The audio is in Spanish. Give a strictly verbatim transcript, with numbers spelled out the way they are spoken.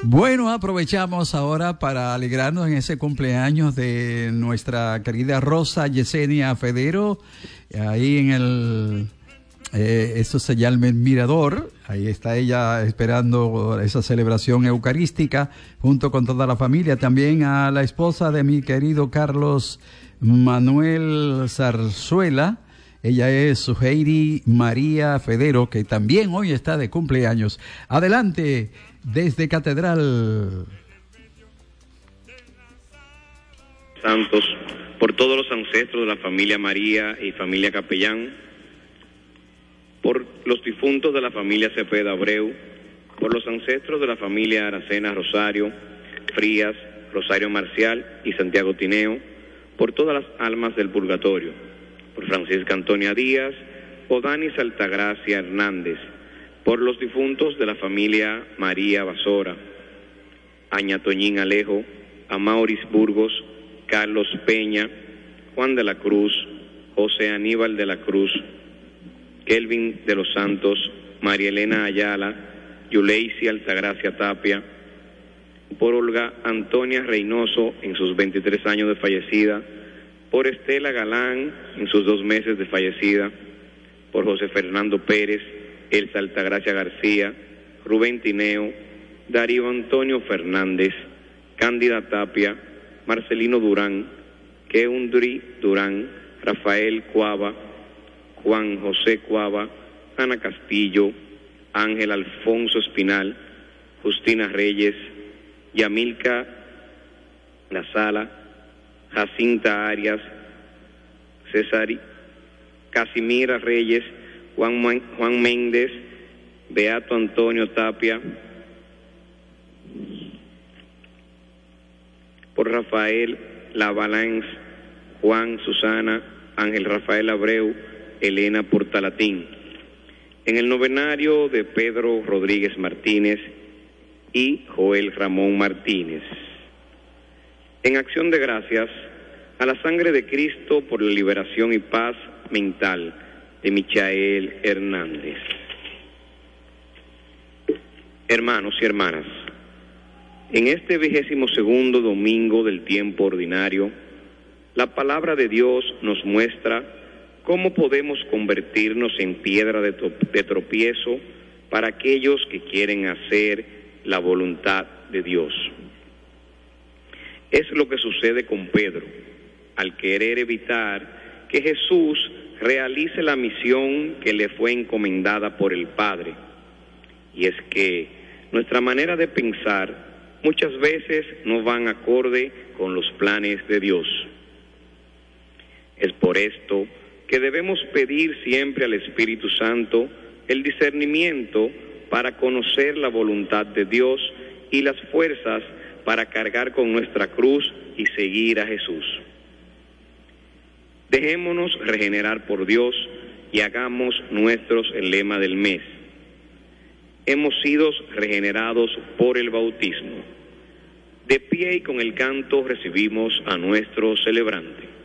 Bueno, aprovechamos ahora para alegrarnos en ese cumpleaños de nuestra querida Rosa Yesenia Federo, ahí en el, eh, esto se llama el Mirador, ahí está ella esperando esa celebración eucarística junto con toda la familia. También a la esposa de mi querido Carlos Manuel Zarzuela, ella es Suheiri María Federo, que también hoy está de cumpleaños. Adelante, desde Catedral. Santos, por todos los ancestros de la familia María y familia Capellán, por los difuntos de la familia Cepeda Abreu, por los ancestros de la familia Aracena Rosario, Frías, Rosario Marcial y Santiago Tineo, por todas las almas del purgatorio, por Francisca Antonia Díaz, Odanis Altagracia Hernández, por los difuntos de la familia María Basora, Aña Toñín Alejo, Amauris Burgos, Carlos Peña, Juan de la Cruz, José Aníbal de la Cruz, Kelvin de los Santos, María Elena Ayala, Yuleisi Altagracia Tapia, por Olga Antonia Reynoso en sus veintitrés años de fallecida, por Estela Galán en sus dos meses de fallecida, por José Fernando Pérez, Elsa Altagracia García, Rubén Tineo, Darío Antonio Fernández, Cándida Tapia, Marcelino Durán, Keundri Durán, Rafael Cuava, Juan José Cuava, Ana Castillo, Ángel Alfonso Espinal, Justina Reyes, Yamilca La Sala, Jacinta Arias, César Casimira Reyes, Juan, Juan Méndez, Beato Antonio Tapia, por Rafael Lavalance, Juan Susana, Ángel Rafael Abreu, Elena Portalatín. En el novenario de Pedro Rodríguez Martínez y Joel Ramón Martínez. En acción de gracias a la sangre de Cristo por la liberación y paz mental de Michael Hernández. Hermanos y hermanas, en este vigésimo segundo domingo del tiempo ordinario, la palabra de Dios nos muestra cómo podemos convertirnos en piedra de, de tropiezo para aquellos que quieren hacer la voluntad de Dios. Es lo que sucede con Pedro, al querer evitar que Jesús realice la misión que le fue encomendada por el Padre. Y es que nuestra manera de pensar muchas veces no van acorde con los planes de Dios. Es por esto que debemos pedir siempre al Espíritu Santo el discernimiento para conocer la voluntad de Dios y las fuerzas para cargar con nuestra cruz y seguir a Jesús. Dejémonos regenerar por Dios y hagamos nuestros el lema del mes. Hemos sido regenerados por el bautismo. De pie y con el canto recibimos a nuestro celebrante.